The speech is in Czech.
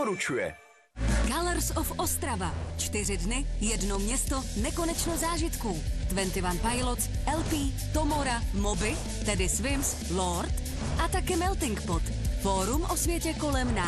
doporučuje. Colors of Ostrava. 4 dny, 1 město, nekonečno zážitků. 21 Pilots, LP, Tomora, Moby, tedy Swims, Lord a také Melting Pot. Fórum o světě kolem nás.